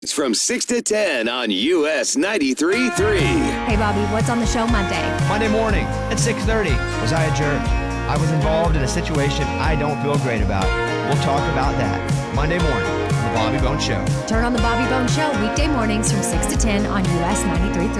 It's from 6 to 10 on US 93.3. Hey, Bobby, what's on the show Monday? Monday morning at 6:30. Was I a jerk? I was involved in a situation I don't feel great about. We'll talk about that Monday morning on The Bobby Bones Show. Turn on The Bobby Bones Show weekday mornings from 6 to 10 on US 93.3.